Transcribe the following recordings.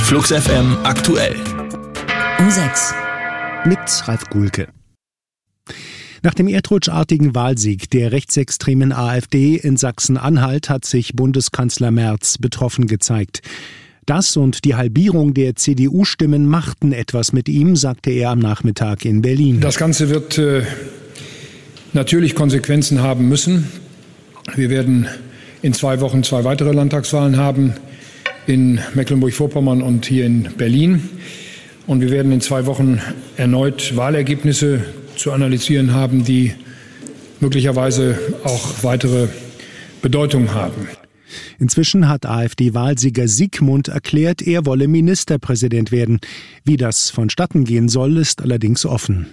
Flux FM aktuell. Um 6. Mit Ralf Gulke. Nach dem erdrutschartigen Wahlsieg der rechtsextremen AfD in Sachsen-Anhalt hat sich Bundeskanzler Merz betroffen gezeigt. Das und die Halbierung der CDU-Stimmen machten etwas mit ihm, sagte er am Nachmittag in Berlin. Das Ganze wird natürlich Konsequenzen haben müssen. Wir werden in 2 Wochen 2 weitere Landtagswahlen haben, in Mecklenburg-Vorpommern und hier in Berlin. Und wir werden in 2 Wochen erneut Wahlergebnisse zu analysieren haben, die möglicherweise auch weitere Bedeutung haben. Inzwischen hat AfD-Wahlsieger Siegmund erklärt, er wolle Ministerpräsident werden. Wie das vonstatten gehen soll, ist allerdings offen.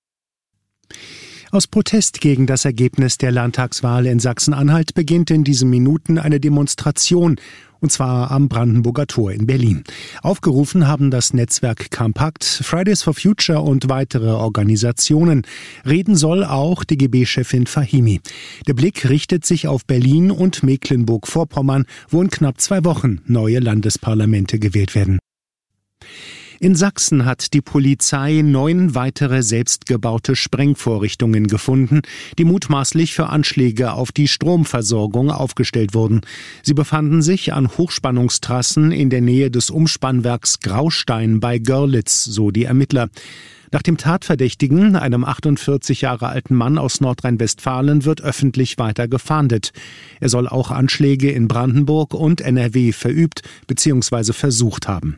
Aus Protest gegen das Ergebnis der Landtagswahl in Sachsen-Anhalt beginnt in diesen Minuten eine Demonstration, und zwar am Brandenburger Tor in Berlin. Aufgerufen haben das Netzwerk Compact, Fridays for Future und weitere Organisationen. Reden soll auch DGB-Chefin Fahimi. Der Blick richtet sich auf Berlin und Mecklenburg-Vorpommern, wo in knapp 2 Wochen neue Landesparlamente gewählt werden. In Sachsen hat die Polizei 9 weitere selbstgebaute Sprengvorrichtungen gefunden, die mutmaßlich für Anschläge auf die Stromversorgung aufgestellt wurden. Sie befanden sich an Hochspannungstrassen in der Nähe des Umspannwerks Graustein bei Görlitz, so die Ermittler. Nach dem Tatverdächtigen, einem 48 Jahre alten Mann aus Nordrhein-Westfalen, wird öffentlich weiter gefahndet. Er soll auch Anschläge in Brandenburg und NRW verübt bzw. versucht haben.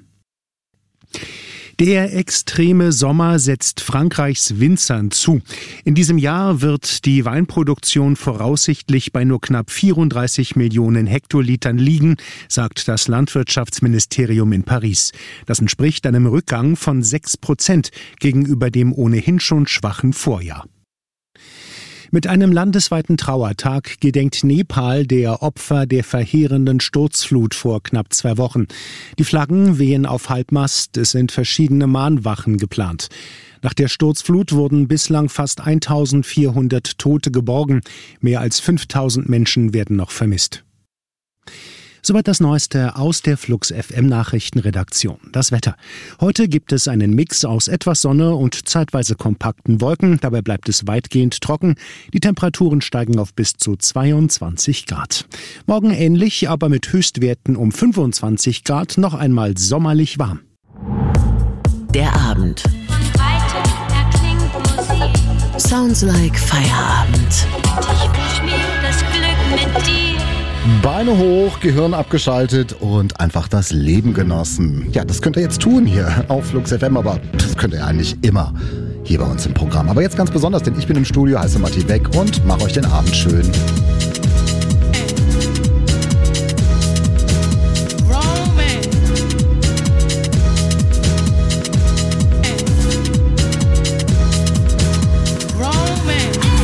Der extreme Sommer setzt Frankreichs Winzern zu. In diesem Jahr wird die Weinproduktion voraussichtlich bei nur knapp 34 Millionen Hektolitern liegen, sagt das Landwirtschaftsministerium in Paris. Das entspricht einem Rückgang von 6% gegenüber dem ohnehin schon schwachen Vorjahr. Mit einem landesweiten Trauertag gedenkt Nepal der Opfer der verheerenden Sturzflut vor knapp 2 Wochen. Die Flaggen wehen auf Halbmast, es sind verschiedene Mahnwachen geplant. Nach der Sturzflut wurden bislang fast 1400 Tote geborgen. Mehr als 5000 Menschen werden noch vermisst. Soweit das Neueste aus der Flux FM Nachrichtenredaktion. Das Wetter. Heute gibt es einen Mix aus etwas Sonne und zeitweise kompakten Wolken. Dabei bleibt es weitgehend trocken. Die Temperaturen steigen auf bis zu 22 Grad. Morgen ähnlich, aber mit Höchstwerten um 25 Grad noch einmal sommerlich warm. Der Abend. Sounds like Feierabend. Ich wünsch mir das Glück mit dir. Beine hoch, Gehirn abgeschaltet und einfach das Leben genossen. Ja, das könnt ihr jetzt tun hier auf Flux FM, aber das könnt ihr eigentlich immer hier bei uns im Programm. Aber jetzt ganz besonders, denn ich bin im Studio, heiße Matti Beck und mache euch den Abend schön.